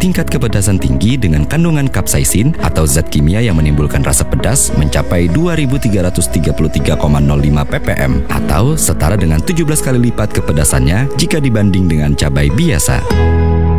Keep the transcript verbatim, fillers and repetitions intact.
tingkat kepedasan tinggi dengan kandungan kapsaisin atau zat kimia yang menimbulkan rasa pedas mencapai dua ribu tiga ratus tiga puluh tiga koma nol lima ppm atau setara dengan tujuh belas kali lipat kepedasannya jika dibanding dengan cabai biasa.